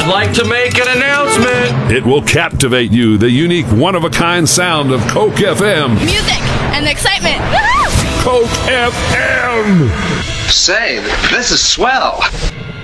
like to make an announcement. It will captivate you, the unique, one-of-a-kind sound of Coke FM. Music and excitement. Woo-hoo! Coke FM! Say, this is swell.